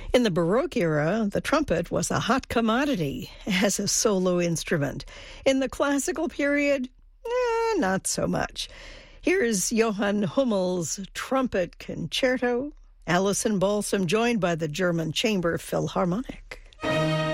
In the Baroque era, the trumpet was a hot commodity as a solo instrument. In the classical period, not so much. Here's Johann Hummel's Trumpet Concerto, Alison Balsam joined by the German Chamber Philharmonic.